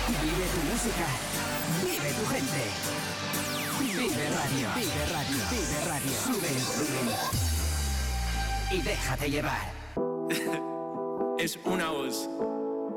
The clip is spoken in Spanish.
Vive tu música. Vive tu gente. Vive Radio. Vive Radio. Vive Radio. Sube el volumen. Y déjate llevar. Es una voz.